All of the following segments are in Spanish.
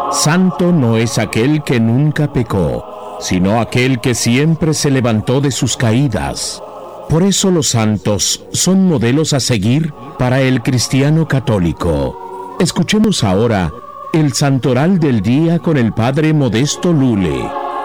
Santo no es aquel que nunca pecó, sino aquel que siempre se levantó de sus caídas. Por eso los santos son modelos a seguir para el cristiano católico. Escuchemos ahora el santoral del día con el Padre Modesto Lule.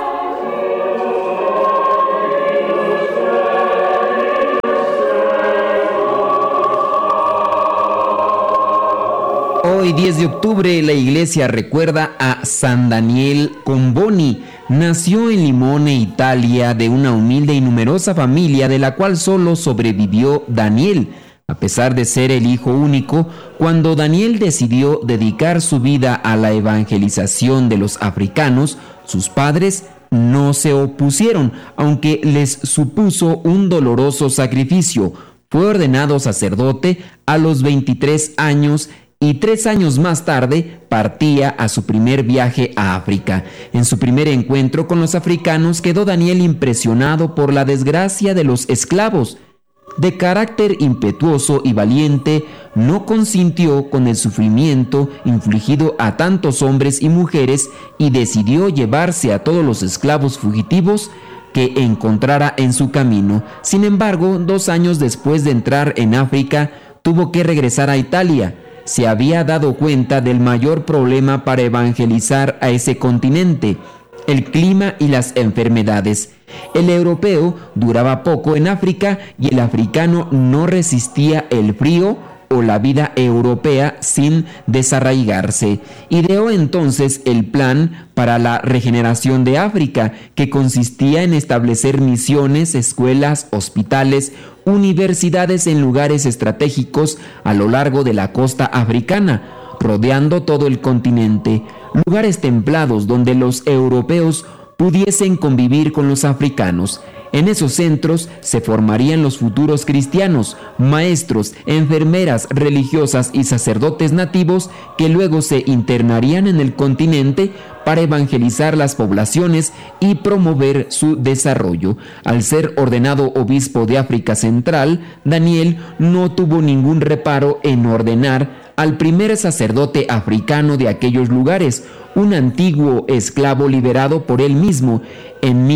Hoy, 10 de octubre, la iglesia recuerda a San Daniel Comboni. Nació en Limone, Italia, de una humilde y numerosa familia de la cual solo sobrevivió Daniel. A pesar de ser el hijo único, cuando Daniel decidió dedicar su vida a la evangelización de los africanos, sus padres no se opusieron, aunque les supuso un doloroso sacrificio. Fue ordenado sacerdote a los 23 años y 3 años más tarde partía a su primer viaje a África. En su primer encuentro con los africanos quedó Daniel impresionado por la desgracia de los esclavos. De carácter impetuoso y valiente, no consintió con el sufrimiento infligido a tantos hombres y mujeres y decidió llevarse a todos los esclavos fugitivos que encontrara en su camino. Sin embargo, 2 años después de entrar en África, tuvo que regresar a Italia. Se había dado cuenta del mayor problema para evangelizar a ese continente: el clima y las enfermedades. El europeo duraba poco en África y el africano no resistía el frío o la vida europea sin desarraigarse. Ideó entonces el plan para la regeneración de África, que consistía en establecer misiones, escuelas, hospitales, universidades en lugares estratégicos a lo largo de la costa africana, rodeando todo el continente, lugares templados donde los europeos pudiesen convivir con los africanos. En esos centros se formarían los futuros cristianos, maestros, enfermeras religiosas y sacerdotes nativos que luego se internarían en el continente para evangelizar las poblaciones y promover su desarrollo. Al ser ordenado obispo de África Central, Daniel no tuvo ningún reparo en ordenar al primer sacerdote africano de aquellos lugares, un antiguo esclavo liberado por él mismo. En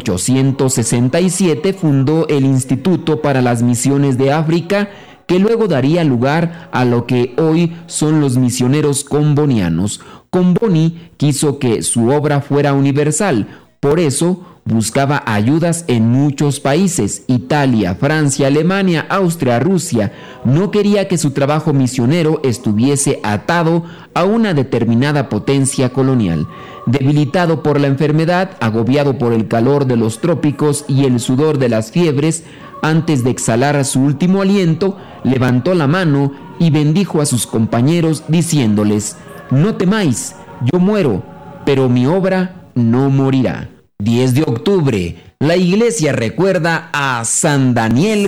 1867 fundó el Instituto para las Misiones de África, que luego daría lugar a lo que hoy son los misioneros combonianos. Comboni quiso que su obra fuera universal, por eso buscaba ayudas en muchos países: Italia, Francia, Alemania, Austria, Rusia. No quería que su trabajo misionero estuviese atado a una determinada potencia colonial. Debilitado por la enfermedad, agobiado por el calor de los trópicos y el sudor de las fiebres, antes de exhalar su último aliento, levantó la mano y bendijo a sus compañeros diciéndoles: «No temáis, yo muero, pero mi obra no morirá». 10 de octubre, la iglesia recuerda a San Daniel